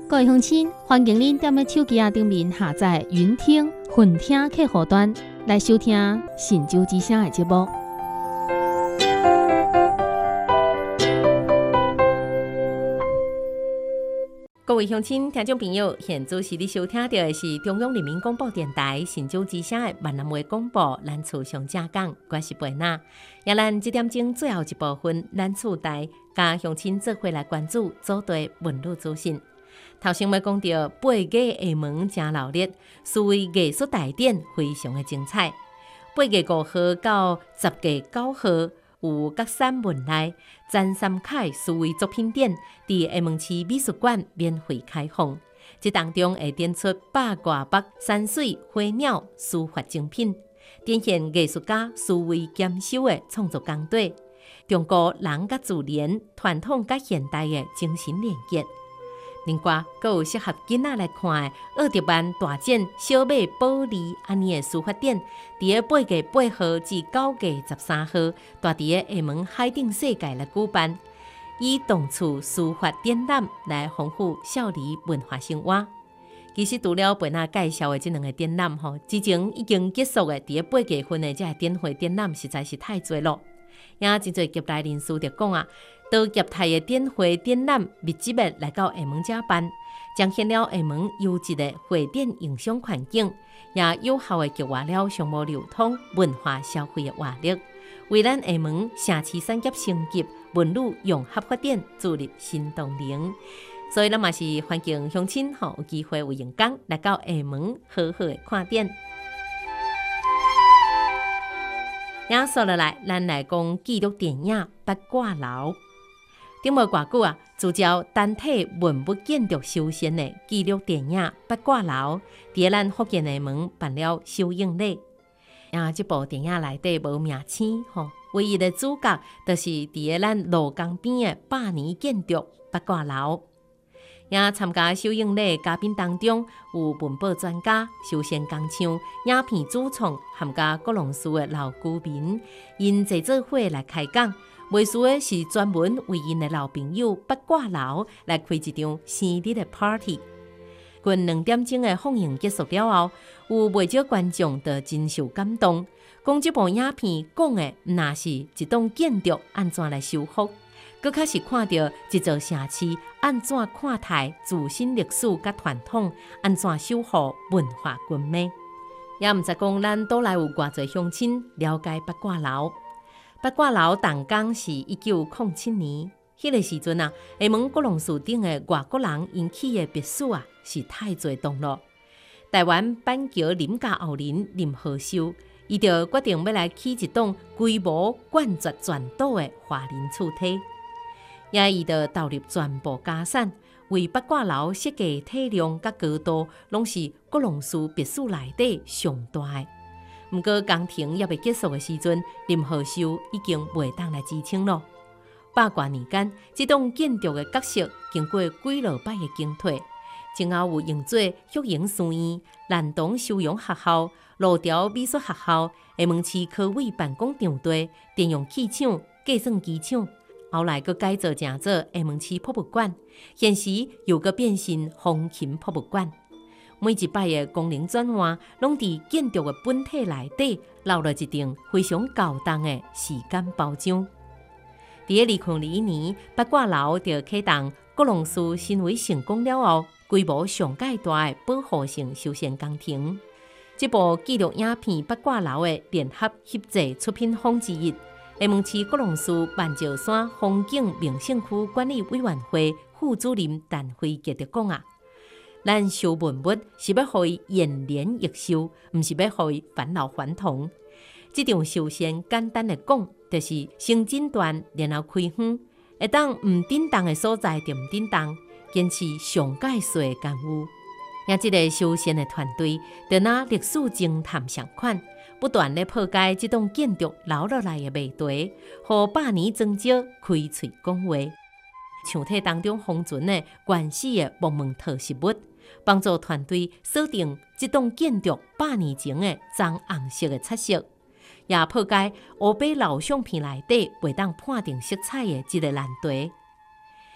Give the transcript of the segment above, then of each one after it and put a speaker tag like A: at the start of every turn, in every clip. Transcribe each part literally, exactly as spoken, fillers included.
A: 各位乡亲，欢迎您踮咧手机啊顶面下载云听、混听客户端来收听神州之声的节目。
B: 各位乡亲、听众朋友，现在是你收听到的是中央人民广播电台神州之声的闽南话广播，咱厝上正讲，我是贝娜。也咱这点钟最后一部分，咱厝台甲乡亲做伙来关注祖地文旅资讯。头先要讲到八月下门真热烈，所谓艺术大典非常的精彩。八月五号到十月九号，有各山文内詹三楷思维作品展，伫厦门市美术馆免费开放。这当中会展出八卦北、山水、花鸟、书法精品，展现艺术家思维兼修的创作工队，中国人甲自然、传统甲现代的精神连结。另外，还有适合囡仔来看的奥特曼大展小马宝莉安尼的书法展，伫个八月八号至九月十三号，大伫个厦门海顶世界来举办，以动处书法展览来丰富少年文化生活。其实除了贝娜介绍的这两个展览吼，之前已经结束的伫个八月份的这个展会展览实在是太多了，也真侪业内人士就讲啊。到业态的展会展览密集的来到厦门这办，彰显了厦门优质的会展营商环境，也有效的激活了商务流通、文化消费的活力，为咱厦门城市产业升级、文旅融合发展注入新动能。所以，咱嘛是欢迎乡亲吼有机会有阳光来到厦门好好的看展。也说落来，咱来讲纪录电影《八卦楼》。顶无偌久啊，聚焦单体文物建筑修缮的纪录电影《八卦楼》，伫咱福建厦门办了首映礼。啊，这部电影内底无名称吼，唯一的主角就是伫咱罗江边的百年建筑八卦楼。也参加首映礼嘉宾当中有文保专家、修缮工厂、影片主创，含加各龙寺的老居民，因齐做伙来开讲。卖事的是专门为因的老朋友八卦楼来开一场生日的 party。近两点钟的放映结束了后，有不少观众都真受感动，讲这部影片讲的不只是一栋建筑安怎来修复，更较是看到一座城市安怎看待自身历史甲传统，安怎守护文化根脉。也毋知讲咱倒来有偌侪乡亲了解八卦楼。八卦楼动工是一九零七年，迄、那个时阵啊，厦门各龙寺顶的外国人因起的别墅啊，是太侪栋了。台湾板桥林家后人林和修，伊就决定要来起一栋规模冠绝全岛的华人厝体，也伊就投入全部家产，为八卦楼设计体量甲高度，拢是各龙寺别墅内底上大的。不过工程也未结束的时阵，林和修已经袂当来支撑了。百多年间，这栋建筑的角色经过几落摆的更替，前后有用作育婴书院、南东修养学校、路条美术学校、厦门市科委办公场地、电容器厂、计算机厂，后来佫改造成做厦门市博物馆，现时又佫变成风琴博物馆。每一摆的功能转换，拢伫建筑的本体内底留了一张非常高档的时间包装。伫二零二一年，八卦楼就启动各龙寺新为成功了后，规模上界大的保护性修缮工程。这部纪录影片《八卦楼》的联合摄制出品方之一，厦门市各龙寺万照山风景名胜区管理委员会副主任陈辉杰就讲啊。咱修文物是要互伊延年益寿，毋是要互伊返老还童。这场修缮简单的讲，就是先诊断，然后开荒，会当毋振动的所在就毋振动，坚持上界细的干务。也即个修缮的团队，就拿历史侦探相款，不断咧破解这栋建筑留落来的谜题，互百年庄少开喙讲话。墙体当中封存的原始的木门特实物，帮助团队锁定这栋建筑百年前的棕红色的漆色，也破解黑白老相片内底未当判定色彩的这个难题。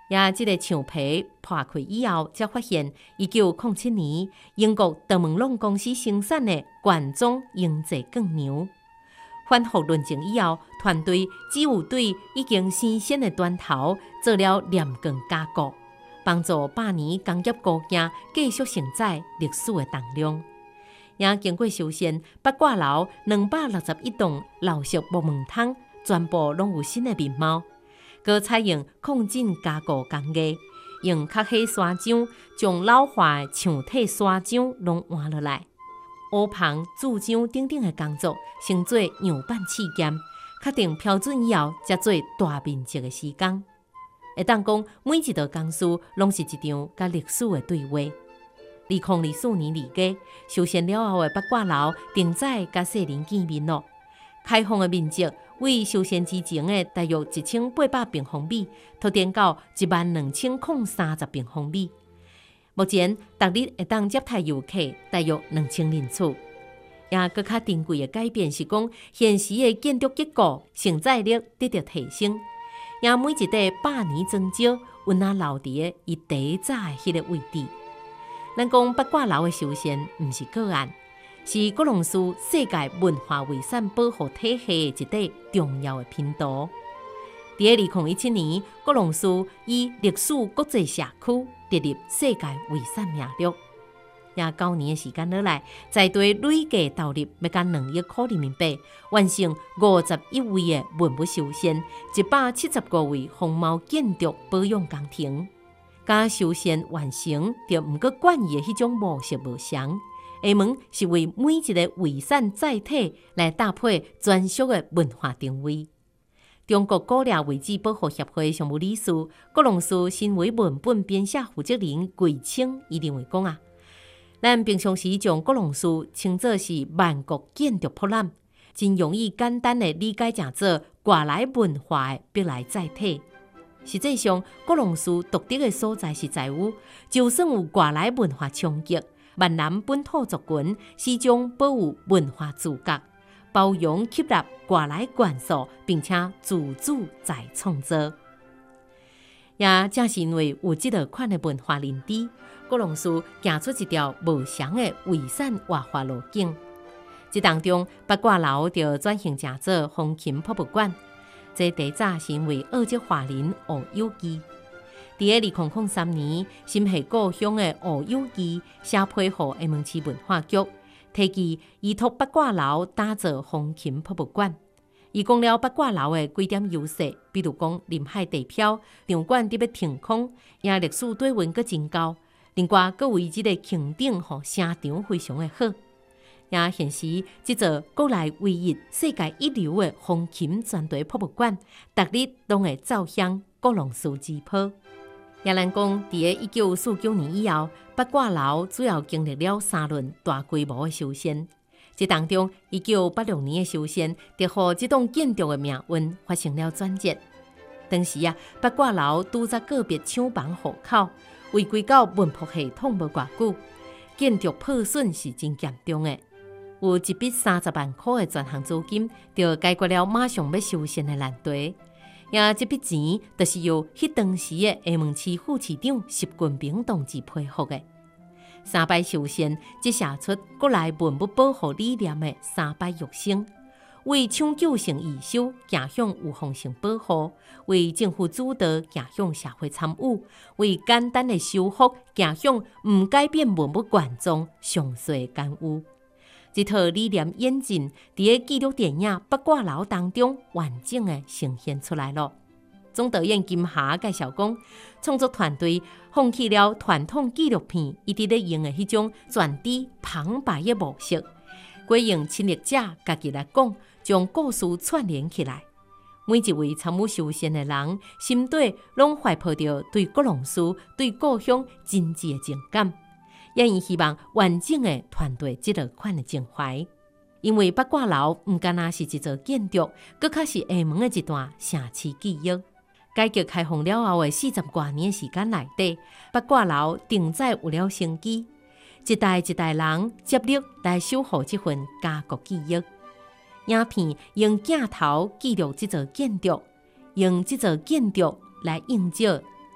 B: 也即个墙皮破开以后，才发现一九零七年英国德蒙龙公司生产的罐装英制酱牛。反复论证以后，团队只有对已经生鲜的端头做了炼钢加固，帮助百年工业古件继续承载历史的重量。也经过修缮，八卦楼两百六十一栋老式木门窗全部拢有新的面貌。佮采用抗震加固工艺，用较细砂浆将老化的墙体砂浆拢换落来。屋棚、柱浆等等的工作，先做样板试验，确定标准以后，才做大面积的施工。会当讲每一道工序，拢是一场甲历史的对话。二零二四年二月，修缮了后的八卦楼定在甲世人见面咯。开放的面积为修缮之前的大约一千八百平方米，拓展到一万两千零三十平方米。目前，逐日会当接待游客大约两千人次。也更较珍贵的改变是讲，现时的建筑结构承载力得到提升，也每一块百年砖石温仔留伫伊第一早的迄个位置。咱讲八卦楼的修缮，毋是个案，是高雄市世界文化遗产保护体系的一块重要的拼图。在二零一七年，高雄市以历史国际社区列入世界遗产名录。也九年的时间落来，在地累计投入要甲两亿块人民币，完成五十一位的文物修缮，一百七十五位风貌建筑保养工程。甲修缮完成，就毋过惯于的迄种模式无常。下门是为每一个遗产载体来搭配专属的文化定位。中国古掠遗址保护协会常务理事、高雄市新闻文本编写负责人桂清，伊认为讲啊，咱平常时将高雄市称作是万国建筑博览，真容易简单的理解成做外来文化的必来载体。实际上，高雄市独特的所在是在于，就算有外来文化冲击，闽南本土族群始终保有文化自觉，包容吸纳外来元素，并且自主再创造。也正是因为有这个款的文化认知，高雄市行出一条无常的遗产活化路径。这当中，八卦楼就转型成做风琴博物馆。这第早是因为澳籍华人吴有基。在二零零三年，心系故乡的吴有基写批予厦门市文化局，提议依托八卦楼打造风琴博物馆。伊讲了八卦楼的几点优势，比如讲临海地漂、场馆特别停空，也历史底蕴阁真高。另外，阁为这个穹顶吼声场非常的好。也显示，这座国内唯一、世界一流的风琴专题博物馆，逐日拢会照向高雄市之坡。也咱讲，伫个一九四九年以后，八卦楼主要经历了三轮大规模的修缮。这当中，一九八六年的修缮，就予这栋建筑的命运发生了转折。当时啊，八卦楼拄在个别厂房户口，违规到文博系统无偌久，建筑破损是真严重的。有一笔三十万块的专项资金，就解决了马上要修缮的难题。也这笔钱，就是由迄当时的厦门市副市长习近平同志批复的。三摆修缮，折射出国内文物保护理念的三摆跃升：为抢救性遗收行向有风性保护，为政府主导行向社会参与，为简单的修复行向唔改变文物原状详细干预。这套理念演进，伫个纪录电影《八卦楼》当中完整的呈现出来了。总导演金霞介绍讲，创作团队放弃了传统纪录片一直咧用的迄种全知旁白的模式，改用亲历者家己来讲，将故事串联起来。每一位参与修缮的人，心底拢怀抱着对高雄市、对故乡真挚的情感。也因希望完整的团队这个款的情怀，因为八卦楼唔单单是一座建筑，更较是厦门的一段城市记忆。改革开放了后的四十多年时间内底，八卦楼定在有了生机，一代一代人接力来守护这份家国记忆。影片用镜头记录这座建筑，用这座建筑来映照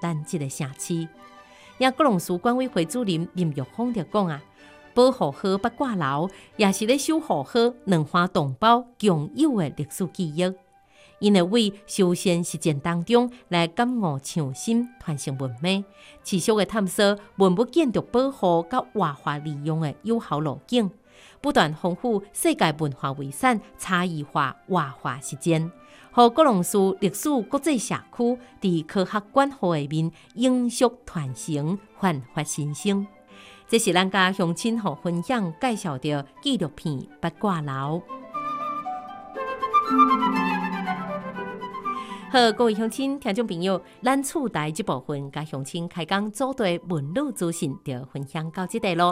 B: 等即个城市。也高雄市管委会主任林玉峰就讲啊，保护好八卦楼，也是咧守护好两岸同胞共有的历史记忆。因会为修宪实践当中来感悟创新、传承文明，持续的探索文物建筑保护甲活化利用的有效路径，不断丰富世界文化遗产差异化活化实践，和高雄市历史国际社区伫科学馆后面永续传承、焕发新生。这是咱家乡亲和分享介绍的纪录片《八卦楼》。好，各位乡亲、听众朋友，咱厝台这部分甲乡亲开讲组队文旅资讯就分享到这里咯。